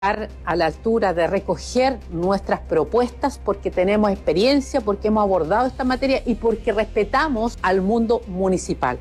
a la altura de recoger nuestras propuestas porque tenemos experiencia, porque hemos abordado esta materia y porque respetamos al mundo municipal.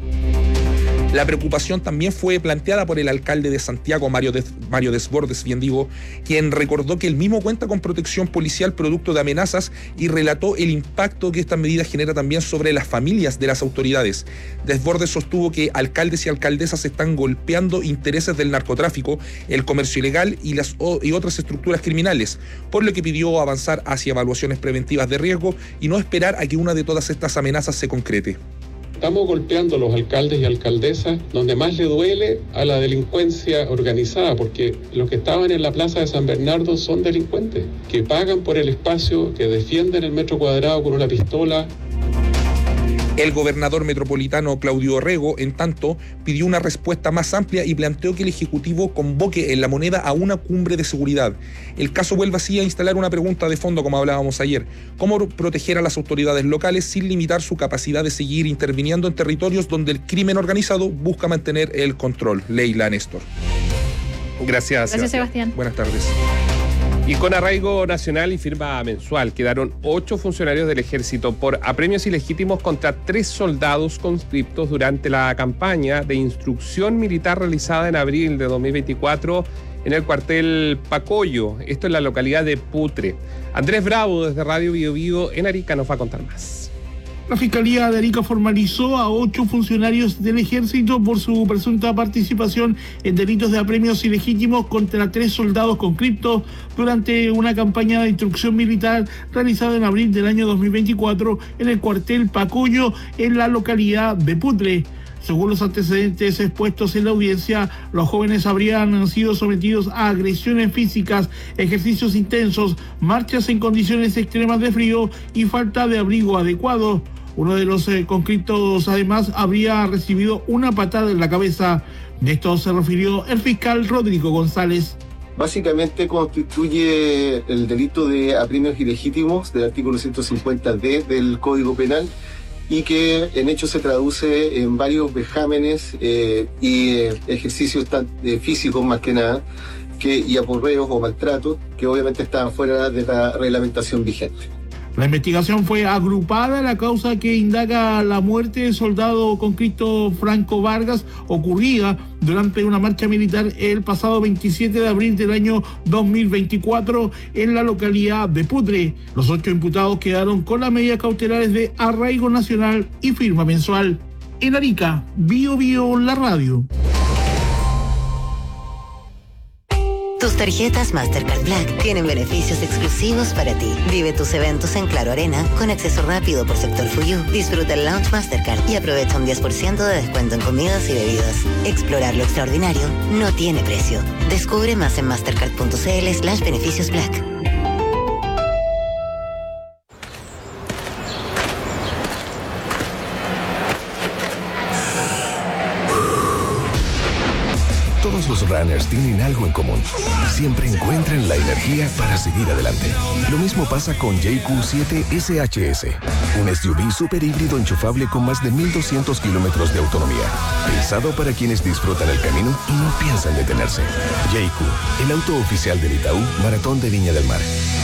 La preocupación también fue planteada por el alcalde de Santiago, Mario Desbordes, quien recordó que él mismo cuenta con protección policial producto de amenazas y relató el impacto que esta medida genera también sobre las familias de las autoridades. Desbordes sostuvo que alcaldes y alcaldesas están golpeando intereses del narcotráfico, el comercio ilegal y otras estructuras criminales, por lo que pidió avanzar hacia evaluaciones preventivas de riesgo y no esperar a que una de todas estas amenazas se concrete. Estamos golpeando a los alcaldes y alcaldesas donde más le duele a la delincuencia organizada, porque los que estaban en la plaza de San Bernardo son delincuentes, que pagan por el espacio, que defienden el metro cuadrado con una pistola. El gobernador metropolitano Claudio Rego, en tanto, pidió una respuesta más amplia y planteó que el Ejecutivo convoque en La Moneda a una cumbre de seguridad. El caso vuelve así a instalar una pregunta de fondo, como hablábamos ayer. ¿Cómo proteger a las autoridades locales sin limitar su capacidad de seguir interviniendo en territorios donde el crimen organizado busca mantener el control? Leila Néstor. Gracias, Sebastián. Buenas tardes. Y con arraigo nacional y firma mensual, quedaron 8 funcionarios del Ejército por apremios ilegítimos contra 3 soldados conscriptos durante la campaña de instrucción militar realizada en abril de 2024 en el cuartel Pacoyo, esto en la localidad de Putre. Andrés Bravo, desde Radio Bio Bio en Arica, nos va a contar más. La Fiscalía de Arica formalizó a 8 funcionarios del Ejército por su presunta participación en delitos de apremios ilegítimos contra 3 soldados conscriptos durante una campaña de instrucción militar realizada en abril del año 2024 en el cuartel Pacoyo, en la localidad de Putre. Según los antecedentes expuestos en la audiencia, los jóvenes habrían sido sometidos a agresiones físicas, ejercicios intensos, marchas en condiciones extremas de frío y falta de abrigo adecuado. Uno de los conscriptos, además, habría recibido una patada en la cabeza. De esto se refirió el fiscal Rodrigo González. Básicamente constituye el delito de apremios ilegítimos del artículo 150D del Código Penal, y que en hecho se traduce en varios vejámenes y ejercicios físicos más que nada, y aporreos o maltratos que obviamente estaban fuera de la reglamentación vigente. La investigación fue agrupada a la causa que indaga la muerte del soldado conscripto Franco Vargas, ocurrida durante una marcha militar el pasado 27 de abril del año 2024 en la localidad de Putre. Los 8 imputados quedaron con las medidas cautelares de arraigo nacional y firma mensual. En Arica, Bio Bio, la radio. Tus tarjetas Mastercard Black tienen beneficios exclusivos para ti. Vive tus eventos en Claro Arena con acceso rápido por sector Fuyú. Disfruta el Lounge Mastercard y aprovecha un 10% de descuento en comidas y bebidas. Explorar lo extraordinario no tiene precio. Descubre más en mastercard.cl/beneficios Black. Todos los runners tienen algo en común. Siempre encuentran la energía para seguir adelante. Lo mismo pasa con JQ7 SHS, un SUV super híbrido enchufable con más de 1,200 kilómetros de autonomía. Pensado para quienes disfrutan el camino y no piensan detenerse. JQ, el auto oficial del Itaú Maratón de Viña del Mar.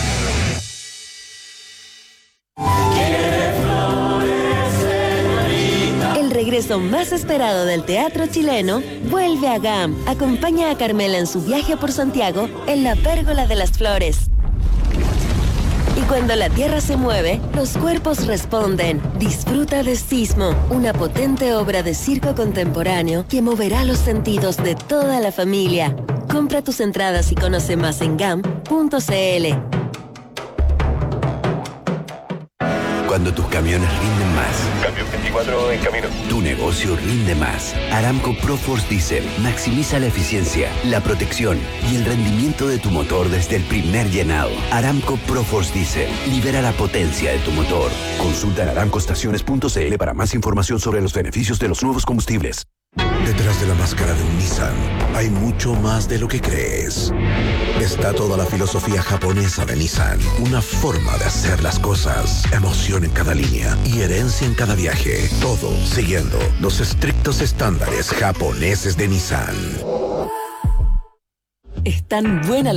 El regreso más esperado del teatro chileno vuelve a GAM. Acompaña a Carmela en su viaje por Santiago en la Pérgola de las Flores. Y cuando la tierra se mueve, los cuerpos responden. Disfruta de Sismo, una potente obra de circo contemporáneo que moverá los sentidos de toda la familia. Compra tus entradas y conoce más en gam.cl. Cuando tus camiones rinden más. Cambio 24 en camino. Tu negocio rinde más. Aramco ProForce Diesel maximiza la eficiencia, la protección y el rendimiento de tu motor desde el primer llenado. Aramco ProForce Diesel libera la potencia de tu motor. Consulta en aramcoestaciones.cl para más información sobre los beneficios de los nuevos combustibles. Detrás de la máscara de un Nissan hay mucho más de lo que crees. Está toda la filosofía japonesa de Nissan, una forma de hacer las cosas, emoción en cada línea y herencia en cada viaje, todo siguiendo los estrictos estándares japoneses de Nissan. Es tan buena